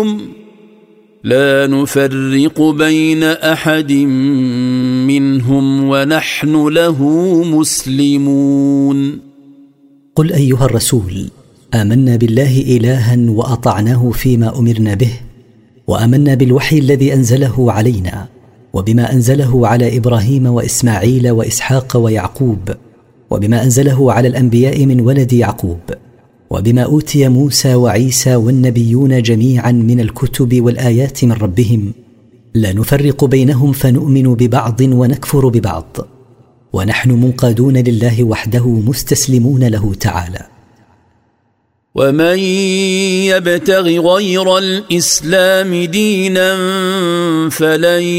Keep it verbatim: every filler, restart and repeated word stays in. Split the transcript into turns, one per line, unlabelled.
لا نفرق بين أحد منهم ونحن له مسلمون.
قل أيها الرسول: آمنا بالله إلها وأطعناه فيما أمرنا به، وآمنا بالوحي الذي أنزله علينا، وبما أنزله على إبراهيم وإسماعيل وإسحاق ويعقوب، وبما أنزله على الأنبياء من ولد يعقوب، وبما أوتي موسى وعيسى والنبيون جميعا من الكتب والآيات من ربهم، لا نفرق بينهم فنؤمن ببعض ونكفر ببعض، ونحن منقادون لله وحده مستسلمون له تعالى.
ومن يبتغ غير الإسلام دينا فلن